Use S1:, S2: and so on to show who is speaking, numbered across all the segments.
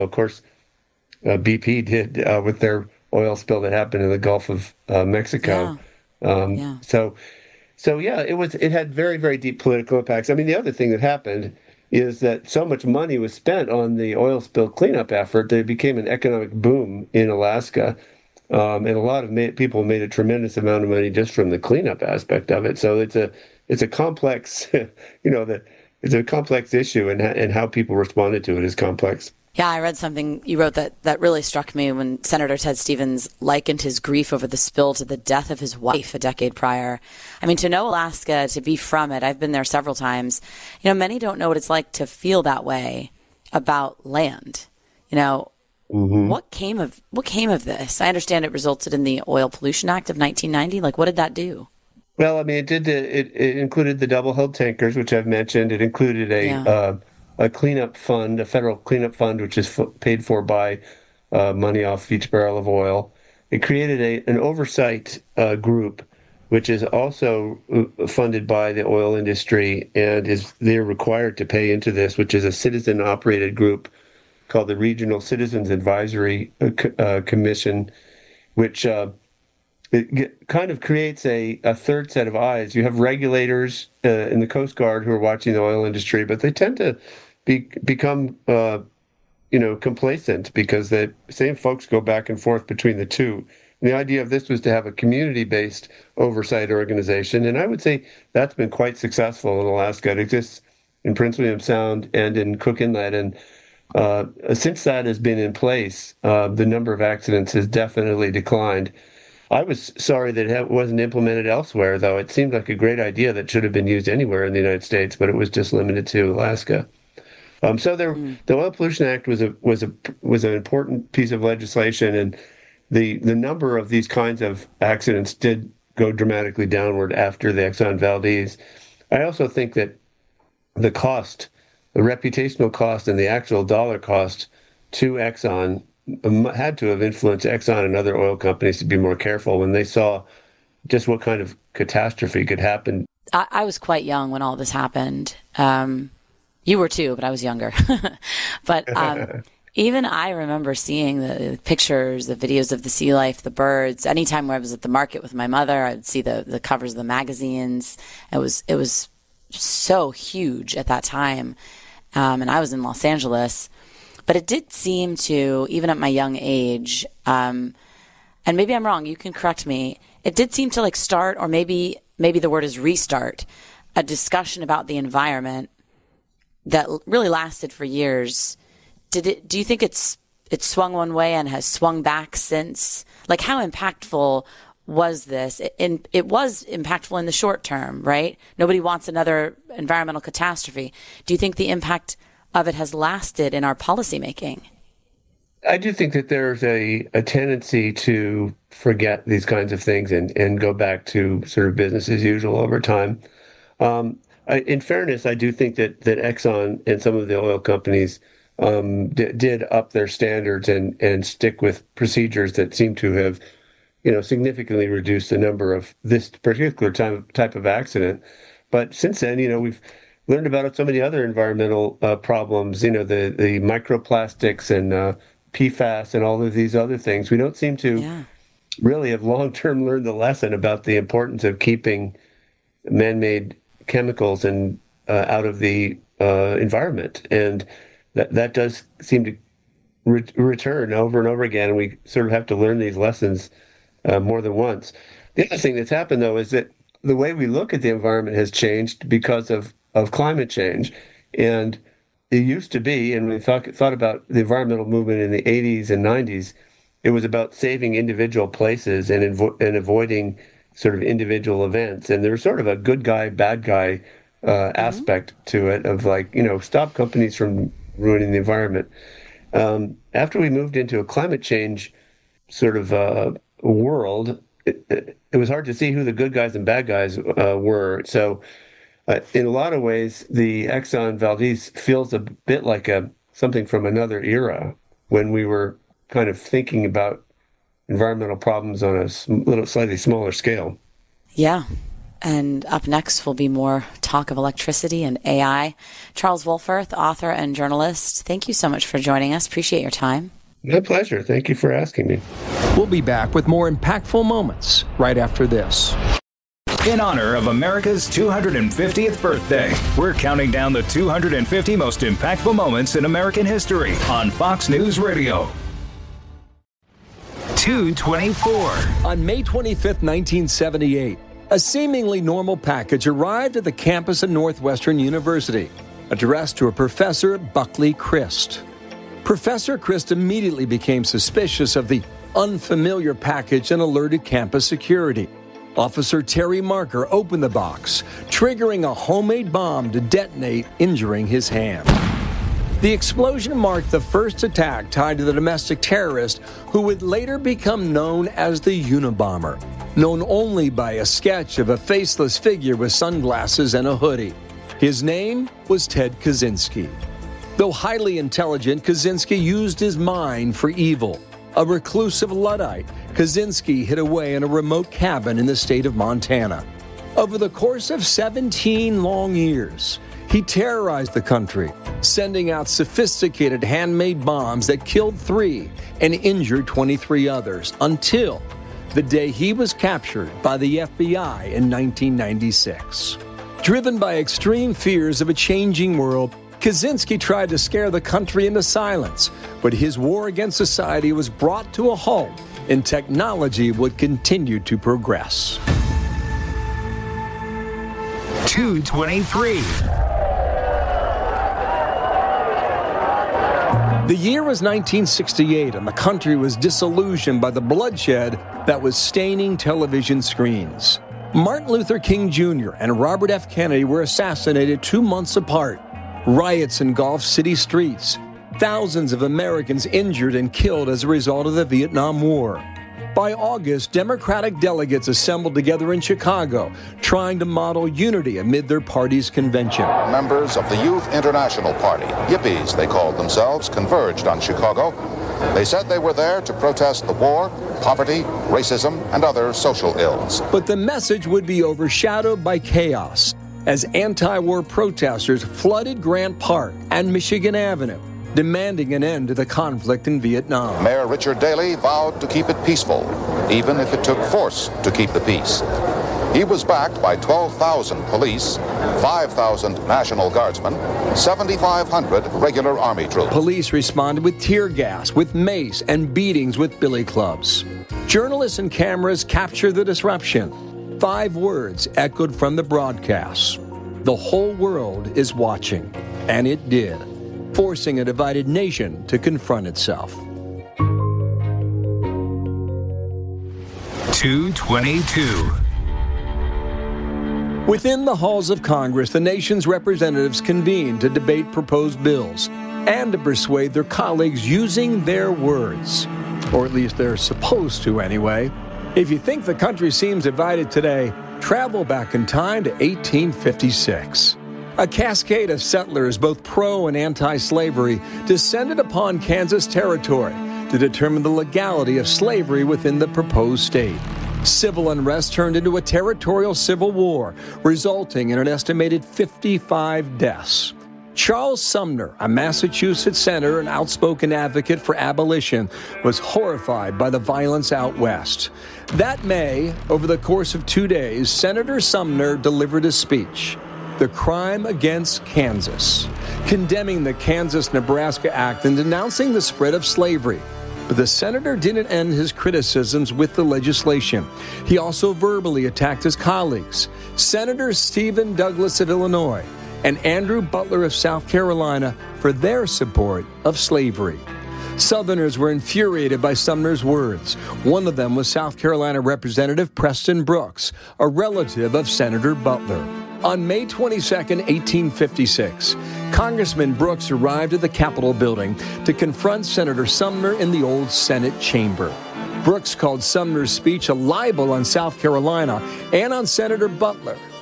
S1: Of course, BP did with their oil spill that happened in the Gulf of Mexico.
S2: Yeah.
S1: Um,
S2: Yeah.
S1: so, so yeah, it had very, very deep political impacts. I mean, the other thing that happened is that so much money was spent on the oil spill cleanup effort that it became an economic boom in Alaska. And a lot of people made a tremendous amount of money just from the cleanup aspect of it. So it's a complex, that it's a complex issue, and how people responded to it is complex.
S2: Yeah, I read something you wrote that really struck me when Senator Ted Stevens likened his grief over the spill to the death of his wife a decade prior. I mean, to know Alaska, to be from it, I've been there several times. Many don't know what it's like to feel that way about land. You know,
S1: Hmm.
S2: what came of this? I understand it resulted in the Oil Pollution Act of 1990. Like, what did that do?
S1: Well, I mean, it included the double-hulled tankers, which I've mentioned. It included
S2: Yeah.
S1: a cleanup fund, a federal cleanup fund, which is paid for by money off each barrel of oil. It created an oversight group, which is also funded by the oil industry, and they're required to pay into this, which is a citizen-operated group called the Regional Citizens Advisory Commission, which kind of creates a third set of eyes. You have regulators in the Coast Guard who are watching the oil industry, but they tend to become complacent because the same folks go back and forth between the two. And the idea of this was to have a community-based oversight organization, and I would say that's been quite successful in Alaska. It exists in Prince William Sound and in Cook Inlet, and since that has been in place, the number of accidents has definitely declined. I was sorry that it wasn't implemented elsewhere, though. It seemed like a great idea that should have been used anywhere in the United States, but it was just limited to Alaska.
S2: Mm.
S1: The Oil Pollution Act was an important piece of legislation, and the number of these kinds of accidents did go dramatically downward after the Exxon Valdez. I also think that the cost, the reputational cost, and the actual dollar cost to Exxon had to have influenced Exxon and other oil companies to be more careful when they saw just what kind of catastrophe could happen.
S2: I was quite young when all this happened. You were too, but I was younger. But even I remember seeing the pictures, the videos of the sea life, the birds. Anytime where I was at the market with my mother, I'd see the covers of the magazines. It was so huge at that time, and I was in Los Angeles. But it did seem to, even at my young age, and maybe I'm wrong, you can correct me. It did seem to like start, or maybe the word is restart, a discussion about the environment that really lasted for years. Do you think it swung one way and has swung back since? Like, how impactful was this? It was impactful in the short term, right? Nobody wants another environmental catastrophe. Do you think the impact of it has lasted in our policymaking?
S1: I do think that there's a tendency to forget these kinds of things and go back to sort of business as usual over time. In fairness, I do think that Exxon and some of the oil companies did up their standards and stick with procedures that seem to have, significantly reduced the number of this particular type of accident. But since then, we've learned about so many other environmental problems, the microplastics and PFAS and all of these other things. We don't seem to
S2: Yeah.
S1: really have long-term learned the lesson about the importance of keeping man-made chemicals and out of the environment, and that does seem to return over and over again. And we sort of have to learn these lessons more than once. The other thing that's happened, though, is that the way we look at the environment has changed because of climate change, and it used to be, and we thought about the environmental movement in the 80s and 90s. It was about saving individual places and avoiding sort of individual events. And there was sort of a good guy, bad guy
S2: Hmm.
S1: aspect to it of like, stop companies from ruining the environment. After we moved into a climate change sort of world, it was hard to see who the good guys and bad guys were. So, in a lot of ways, the Exxon Valdez feels a bit like something from another era when we were kind of thinking about environmental problems on a little slightly smaller scale.
S2: Yeah. And up next will be more talk of electricity and AI. Charles Wolfirth, author and journalist, thank you so much for joining us. Appreciate your time.
S1: My pleasure. Thank you for asking me.
S3: We'll be back with more impactful moments right after this.
S4: In honor of America's 250th birthday, we're counting down the 250 most impactful moments in American history on Fox News Radio. 224.
S3: On May 25th, 1978, a seemingly normal package arrived at the campus of Northwestern University, addressed to a Professor Buckley Crist. Professor Crist immediately became suspicious of the unfamiliar package and alerted campus security. Officer Terry Marker opened the box, triggering a homemade bomb to detonate, injuring his hand. The explosion marked the first attack tied to the domestic terrorist who would later become known as the Unabomber, known only by a sketch of a faceless figure with sunglasses and a hoodie. His name was Ted Kaczynski. Though highly intelligent, Kaczynski used his mind for evil. A reclusive Luddite, Kaczynski hid away in a remote cabin in the state of Montana. Over the course of 17 long years, he terrorized the country, sending out sophisticated handmade bombs that killed 3 and injured 23 others until the day he was captured by the FBI in 1996. Driven by extreme fears of a changing world, Kaczynski tried to scare the country into silence, but his war against society was brought to a halt and technology would continue to progress.
S4: 223.
S3: The year was 1968, and the country was disillusioned by the bloodshed that was staining television screens. Martin Luther King Jr. and Robert F. Kennedy were assassinated 2 months apart. Riots engulfed city streets. Thousands of Americans injured and killed as a result of the Vietnam War. By August, Democratic delegates assembled together in Chicago, trying to model unity amid their party's convention.
S5: Members of the Youth International Party, Yippies they called themselves, converged on Chicago. They said they were there to protest the war, poverty, racism, and other social ills.
S3: But the message would be overshadowed by chaos as anti-war protesters flooded Grant Park and Michigan Avenue, demanding an end to the conflict in Vietnam.
S5: Mayor Richard Daley vowed to keep it peaceful, even if it took force to keep the peace. He was backed by 12,000 police, 5,000 National Guardsmen, 7,500 regular Army troops.
S3: Police responded with tear gas, with mace, and beatings with billy clubs. Journalists and cameras captured the disruption. 5 words echoed from the broadcast: "The whole world is watching." And it did, forcing a divided nation to confront itself.
S4: 222.
S3: Within the halls of Congress, the nation's representatives convened to debate proposed bills and to persuade their colleagues using their words. Or at least they're supposed to anyway. If you think the country seems divided today, travel back in time to 1856. A cascade of settlers, both pro and anti-slavery, descended upon Kansas territory to determine the legality of slavery within the proposed state. Civil unrest turned into a territorial civil war, resulting in an estimated 55 deaths. Charles Sumner, a Massachusetts senator and outspoken advocate for abolition, was horrified by the violence out west. That May, over the course of 2 days, Senator Sumner delivered a speech, "The Crime Against Kansas," condemning the Kansas-Nebraska Act and denouncing the spread of slavery. But the senator didn't end his criticisms with the legislation. He also verbally attacked his colleagues, Senator Stephen Douglas of Illinois and Andrew Butler of South Carolina, for their support of slavery. Southerners were infuriated by Sumner's words. One of them was South Carolina Representative Preston Brooks, a relative of Senator Butler. On May 22, 1856, Congressman Brooks arrived at the Capitol building to confront Senator Sumner in the old Senate chamber. Brooks called Sumner's speech a libel on South Carolina and on Senator Butler,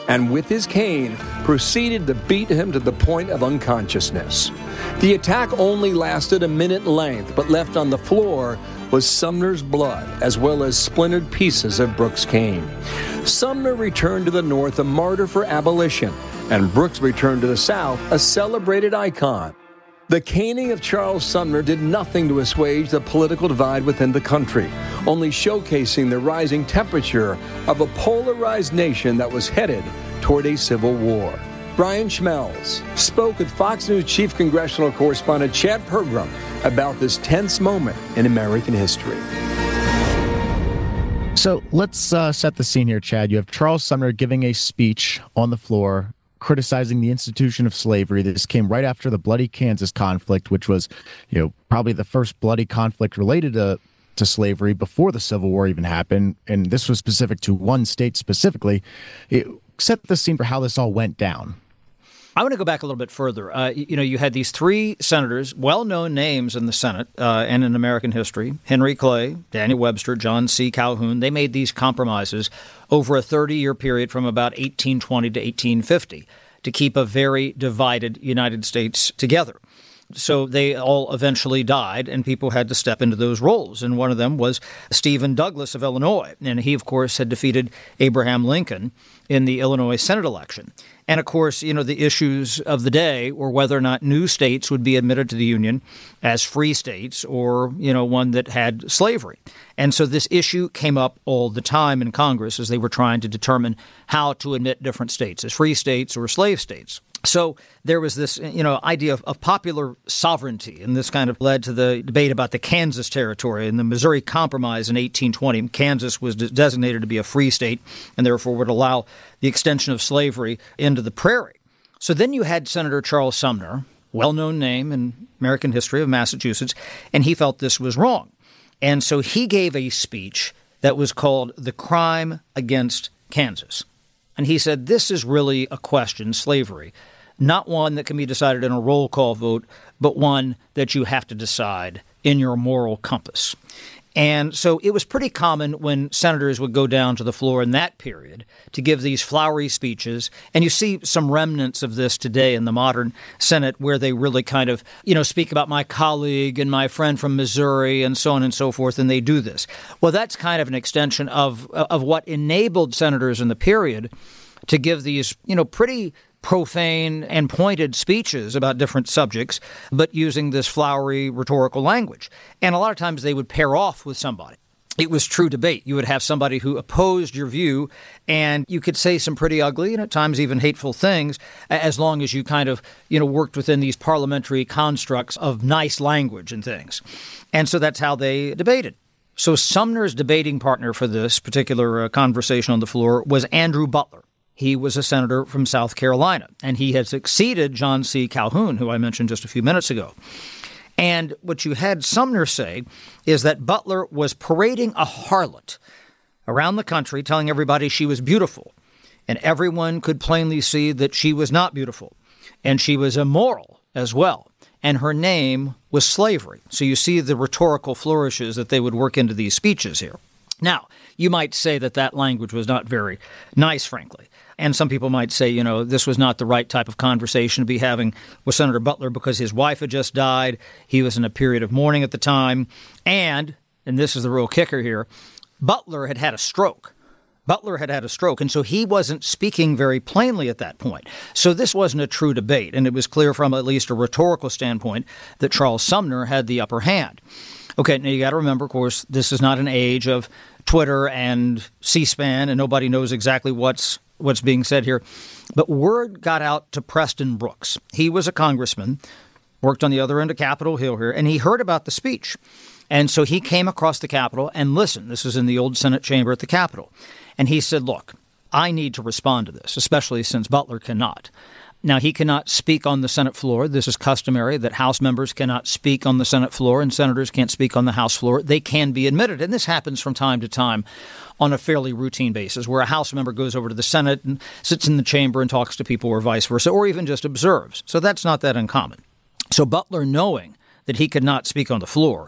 S3: and with his cane proceeded to beat him to the point of unconsciousness. The attack only lasted a minute in length, but left on the floor was Sumner's blood, as well as splintered pieces of Brooks' cane. Sumner returned to the North a martyr for abolition, and Brooks returned to the South a celebrated icon. The caning of Charles Sumner did nothing to assuage the political divide within the country, only showcasing the rising temperature of a polarized nation that was headed toward a civil war. Brian Schmelz spoke with Fox News Chief Congressional Correspondent Chad Pergram about this tense moment in American history.
S6: So let's set the scene here, Chad. You have Charles Sumner giving a speech on the floor criticizing the institution of slavery. This came right after the Bloody Kansas conflict, which was, probably the first bloody conflict related to slavery before the Civil War even happened. And this was specific to one state specifically. Set the scene for how this all went down.
S7: I want to go back a little bit further. You had these three senators, well-known names in the Senate and in American history: Henry Clay, Daniel Webster, John C. Calhoun. They made these compromises over a 30-year period from about 1820 to 1850 to keep a very divided United States together. So they all eventually died, and people had to step into those roles. And one of them was Stephen Douglas of Illinois. And he, of course, had defeated Abraham Lincoln in the Illinois Senate election. And, of course, the issues of the day were whether or not new states would be admitted to the Union as free states or, one that had slavery. And so this issue came up all the time in Congress as they were trying to determine how to admit different states as free states or slave states. So there was this, idea of popular sovereignty, and this kind of led to the debate about the Kansas Territory and the Missouri Compromise in 1820. Kansas was designated to be a free state and therefore would allow the extension of slavery into the prairie. So then you had Senator Charles Sumner, well-known name in American history of Massachusetts, and he felt this was wrong. And so he gave a speech that was called The Crime Against Kansas. And he said, this is really a question, slavery, not one that can be decided in a roll call vote, but one that you have to decide in your moral compass. And so it was pretty common when senators would go down to the floor in that period to give these flowery speeches. And you see some remnants of this today in the modern Senate, where they really kind of, speak about my colleague and my friend from Missouri and so on and so forth. And they do this. Well, that's kind of an extension of what enabled senators in the period to give these, pretty profane and pointed speeches about different subjects, but using this flowery rhetorical language. And a lot of times they would pair off with somebody. It was true debate. You would have somebody who opposed your view, and you could say some pretty ugly and at times even hateful things, as long as you kind of, worked within these parliamentary constructs of nice language and things. And so that's how they debated. So Sumner's debating partner for this particular conversation on the floor was Andrew Butler. He was a senator from South Carolina, and he had succeeded John C. Calhoun, who I mentioned just a few minutes ago. And what you had Sumner say is that Butler was parading a harlot around the country, telling everybody she was beautiful, and everyone could plainly see that she was not beautiful, and she was immoral as well, and her name was slavery. So you see the rhetorical flourishes that they would work into these speeches here. Now, you might say that language was not very nice, frankly. And some people might say, this was not the right type of conversation to be having with Senator Butler because his wife had just died. He was in a period of mourning at the time. And this is the real kicker here, Butler had had a stroke. And so he wasn't speaking very plainly at that point. So this wasn't a true debate. And it was clear from at least a rhetorical standpoint that Charles Sumner had the upper hand. Okay, now you got to remember, of course, this is not an age of Twitter and C-SPAN, and nobody knows exactly what's being said here. But word got out to Preston Brooks. He was a congressman, worked on the other end of Capitol Hill here, and he heard about the speech. And so he came across the Capitol and listened. This is in the old Senate chamber at the Capitol. And he said, look, I need to respond to this, especially since Butler cannot. Now, he cannot speak on the Senate floor. This is customary that House members cannot speak on the Senate floor and senators can't speak on the House floor. They can be admitted. And this happens from time to time on a fairly routine basis, where a House member goes over to the Senate and sits in the chamber and talks to people or vice versa, or even just observes. So that's not that uncommon. So Butler, knowing that he could not speak on the floor,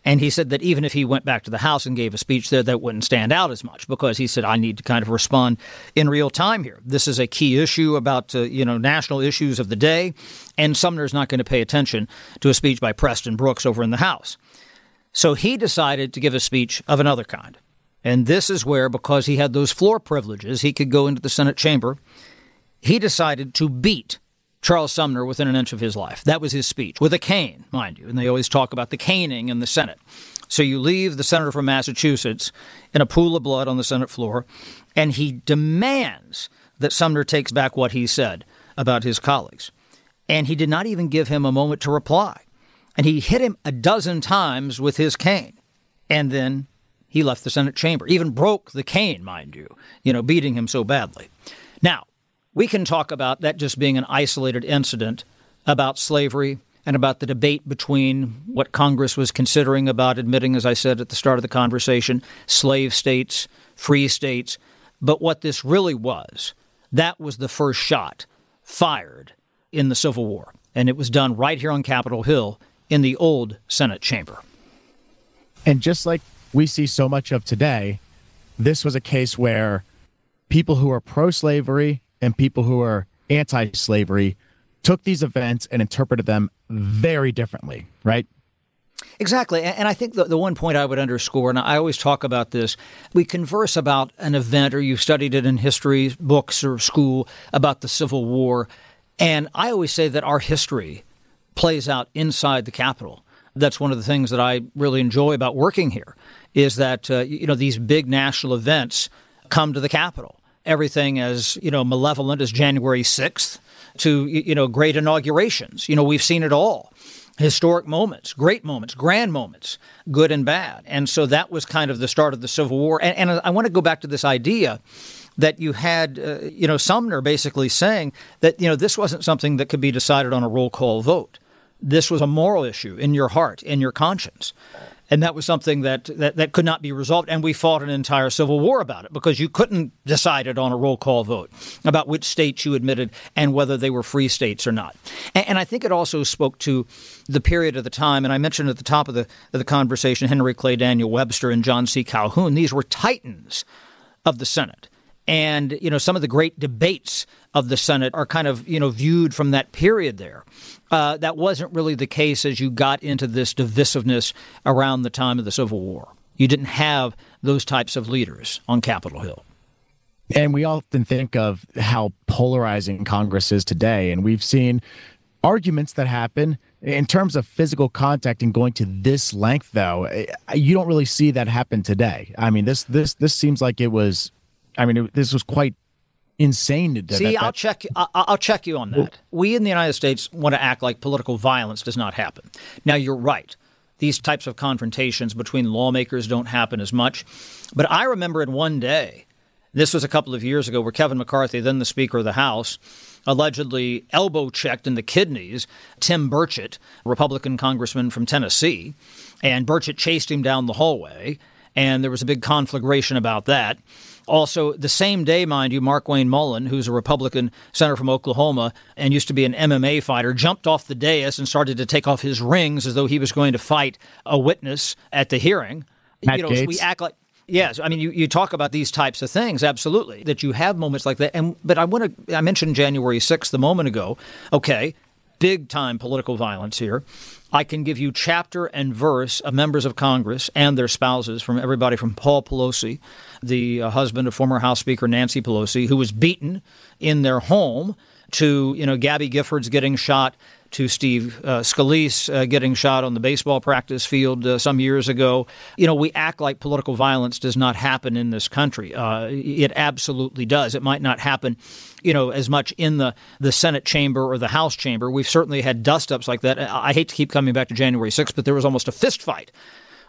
S7: And he said that even if he went back to the House and gave a speech there, that wouldn't stand out as much because he said, I need to kind of respond in real time here. This is a key issue about, national issues of the day, and Sumner's not going to pay attention to a speech by Preston Brooks over in the House. So he decided to give a speech of another kind. And this is where, because he had those floor privileges, he could go into the Senate chamber. He decided to beat Charles Sumner within an inch of his life. That was his speech, with a cane, mind you. And they always talk about the caning in the Senate. So you leave the senator from Massachusetts in a pool of blood on the Senate floor, and he demands that Sumner takes back what he said about his colleagues. And he did not even give him a moment to reply. And he hit him a dozen times with his cane. And then he left the Senate chamber, even broke the cane, mind you, beating him so badly. Now, we can talk about that just being an isolated incident about slavery and about the debate between what Congress was considering about admitting, as I said at the start of the conversation, slave states, free states. But what this really was, that was the first shot fired in the Civil War. And it was done right here on Capitol Hill in the old Senate chamber.
S6: And just like we see so much of today, this was a case where people who are pro-slavery and people who are anti-slavery took these events and interpreted them very differently, right?
S7: Exactly. And I think the one point I would underscore, and I always talk about this, we converse about an event, or you've studied it in history books or school, about the Civil War. And I always say that our history plays out inside the Capitol. That's one of the things that I really enjoy about working here, is that, these big national events come to the Capitol. Everything as, malevolent as January 6th to, great inaugurations. We've seen it all. Historic moments, great moments, grand moments, good and bad. And so that was kind of the start of the Civil War. And I want to go back to this idea that you had, Sumner basically saying that, this wasn't something that could be decided on a roll call vote. This was a moral issue in your heart, in your conscience. And that was something that could not be resolved. And we fought an entire Civil War about it because you couldn't decide it on a roll call vote about which states you admitted and whether they were free states or not. And I think it also spoke to the period of the time. And I mentioned at the top of the conversation, Henry Clay, Daniel Webster, and John C. Calhoun. These were titans of the Senate. And, some of the great debates of the Senate are kind of, viewed from that period there. That wasn't really the case as you got into this divisiveness around the time of the Civil War. You didn't have those types of leaders on Capitol Hill.
S6: And we often think of how polarizing Congress is today. And we've seen arguments that happen in terms of physical contact and going to this length, though. You don't really see that happen today. I mean, this seems like it was. I mean, this was quite insane.
S7: See, I'll check you on that. We in the United States want to act like political violence does not happen. Now, you're right. These types of confrontations between lawmakers don't happen as much. But I remember in one day, this was a couple of years ago, where Kevin McCarthy, then the Speaker of the House, allegedly elbow-checked in the kidneys Tim Burchett, Republican congressman from Tennessee. And Burchett chased him down the hallway. And there was a big conflagration about that. Also, the same day, mind you, Markwayne Mullin, who's a Republican senator from Oklahoma and used to be an MMA fighter, jumped off the dais and started to take off his rings as though he was going to fight a witness at the hearing.
S6: Matt Gaetz.
S7: We act like, yes, I mean, you talk about these types of things, absolutely, that you have moments like that. But I mentioned January 6th a moment ago. Okay, big time political violence here. I can give you chapter and verse of members of Congress and their spouses, from everybody from Paul Pelosi, the husband of former House Speaker Nancy Pelosi, who was beaten in their home, to, Gabby Giffords getting shot, to Steve Scalise getting shot on the baseball practice field some years ago. We act like political violence does not happen in this country. It absolutely does. It might not happen, as much in the Senate chamber or the House chamber. We've certainly had dust-ups like that. I hate to keep coming back to January 6th, but there was almost a fist fight